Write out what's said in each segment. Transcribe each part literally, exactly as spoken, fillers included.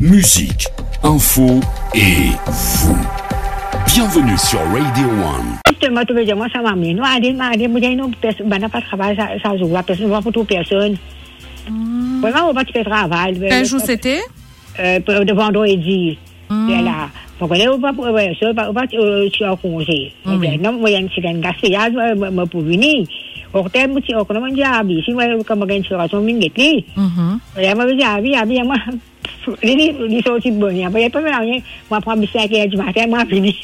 musique, info et vous. Bienvenue sur Radio One. Justement, tu veux dire, moi, ça m'a mis. Nous, à dire, à dire, moi, j'ai une personne, ben, n'a pas de travail, ça, ça joue. La personne, va pour toute personne. Mm. Vraiment, on va te faire travail. Quel jour c'était? Euh, de vendredi. Mm. C'est là. Donc, on va, ouais, ça, on va, tu es en congé. Non, moi, il y a une petite gaspillage, moi, pour venir. Au terme, si on commence à habiller, si moi, comme on gagne sur la somme, il est là. Il y a moi, j'ai habillé, habillé, moi, les sorties bonnes. Il n'y a pas de rien. Moi, je prends le cinq heures du matin, moi, je finis.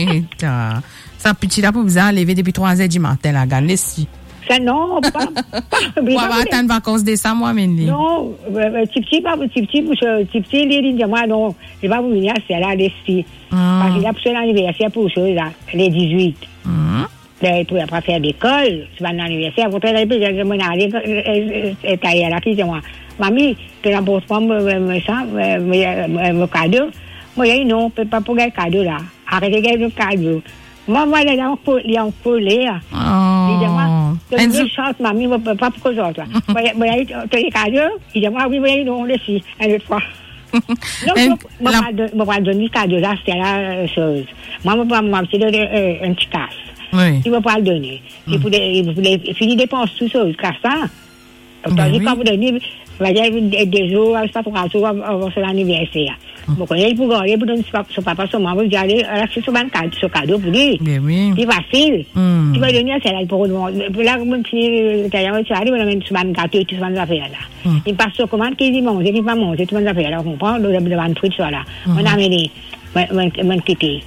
Ça, petit là, pour vous aller lever depuis trois heures du matin, la gare, laisse-y. Ça, non, pas. On va attendre vacances de ça, moi, mais non, petit petit, pas petit petit, petit petit, il dit, moi, non, je vais pas vous venir, c'est là, laisse-y. Parce qu'il a poussé l'anniversaire pour eux, là, les dix-huit. Tu vas pas faire d'école, tu vas dans l'anniversaire, vous allez plus, je vais aller, tailler à la fille, moi. Mamie, tu n'apportes pas me ça, me cadeau. Moi, il non, pas pour le cadeau, là. Arrêtez le cadeau. Moi, moi, il y a un peu, il y a un peu, là. Il dit, moi, tu as une chance, mamie, pas pour que autres, là. Moi, il y a un cadeau, il dit, moi, oui, oui, non, laisse-y, une autre fois. Non, je ne vais pas donner le cadeau, là, c'est la chose. Moi, je vais te donner un petit casse. Oui. Il ne va pas le donner. Il voulait finir dépenser tout ça, jusqu'à ça. Tandis quand vous donnez, vous allez des jours, c'est pas trois jours avant son anniversaire. Donc, il faut gagner pour donner son papa, son maman, vous allez acheter ce cadeau pour lui. C'est facile. Tu vas donner ça là pour nous. Là, vous finissez, tu vas aller, vous allez mettre un gâteau et tout ça, affaires là. Il passe sur commande, qu'il dit manger, qu'il va manger, tout ça, affaires là. On comprend, le devant de ça là. On a amené, on quitté.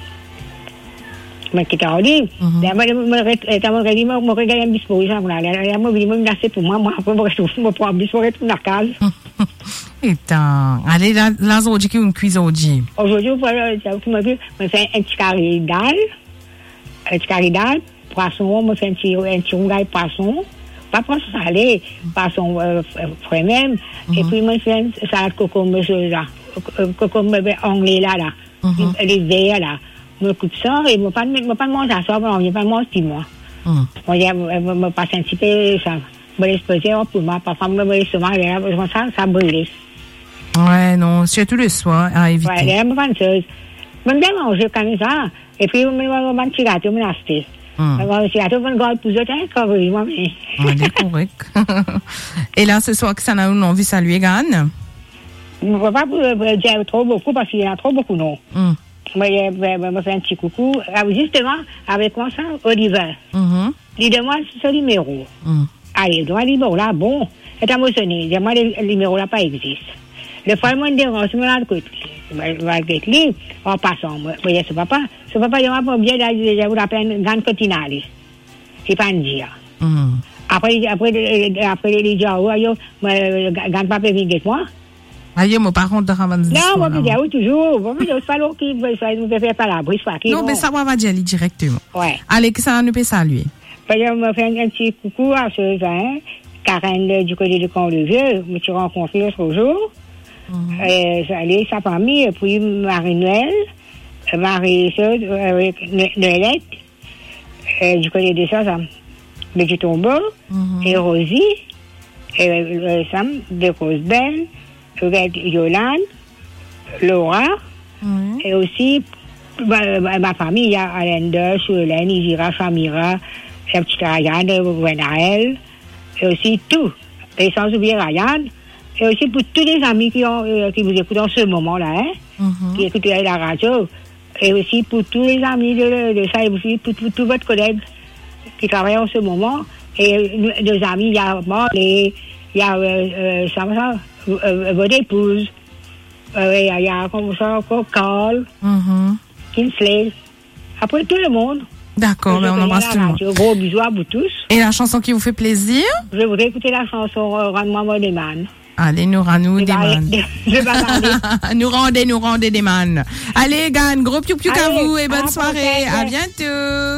Mais qui t'a dit, moi, je dit, moi, je regarde une disposition, moi, je dis, moi, c'est pour moi, moi, après, je vais prendre une disposition pour la case. Attends, allez, là, là, aujourd'hui, qui est une cuisine aujourd'hui? Aujourd'hui, tu m'as vu, je fais un petit carré d'al, un petit carré d'al, poisson, je fais un petit, un petit rougail poisson, pas poisson salé, poisson frais même, et puis, je fais une salade cocombe, là, cocombe anglais, là, là, les verts, là. Je me coupe ça et je ne vais pas manger à ça, je ne vais pas manger six mois. Moi, je me passe un petit peu ça. Je me laisse poser pour moi, parfois, je me laisse souvent, ça, ça brûle. Ouais, non, surtout le soir, à éviter. Ouais, je me fais une chose. Je me bien manger comme ça, et puis je me fais un petit gâteau, je me l'acheter. Je me fais un petit gâteau, je me garde pour autres, quand je moi c'est correct. Et là, ce soir, que ça n'a pas envie de saluer, Gann? Je ne peux pas dire trop beaucoup, parce qu'il y en a trop beaucoup, non. Moi, je me fais un petit coucou. Justement, avec moi, ça, Oliver. Mm-hmm. Dis-moi ce numéro. Mm. Allez, le numéro là, bon, c'est émotionné. Dis-moi, le numéro là, pas existe. Le fois, moi, je me dérange, je me rends compte. Je vais être libre, en passant. Moi, je sais papa. Ce papa, il m'a pas bien, je vous rappelle, une grande continale. C'est pas un dire. Après, après, après, les gens, je grande papa vient avec moi. Aïe, mon parent de Ravanzi. Non, moi, je dis, oui, toujours. Moi, je dis, pas l'eau qui veut faire par la brise. Non, mais ça, on va dire directement. Ouais. Allez, que ça nous peut saluer. Je me fais un petit coucou à ceux hein, Karen du côté du Camp-le-Vieux, je me suis rencontrée l'autre jour. J'allais sa famille, et puis Marie-Noël, Marie-Noëlette, du côté de ça, ça, Betty Tombeau, et Rosie, et Sam de Cosbel, Yolande, Laura, mm-hmm. et aussi ma, ma famille, il y a Alenda, Chouelaine, Igira, Chamira, la petite Rayane, Gwenaël, et aussi tout. Et sans oublier Rayane, et aussi pour tous les amis qui, ont, euh, qui vous écoutent en ce moment-là, hein, mm-hmm. qui écoutent la radio, et aussi pour tous les amis de, de ça, et aussi pour, pour tous votre collègues qui travaillent en ce moment, et nos amis, il y a Marley, il y a euh, euh, ça, ça, Euh, votre épouse, il euh, y, y a comme ça encore Carl, mm-hmm. Kinsley, après tout le monde. D'accord, mais on embrasse tout le monde. Gros bisous à vous tous. Et la chanson qui vous fait plaisir? Je voudrais écouter la chanson euh, Rends-moi mon déman. Allez, nous rendez des man. Nous rendez, nous rendez des man. Allez, Gann, gros piou piou à vous et bonne soirée. À bientôt.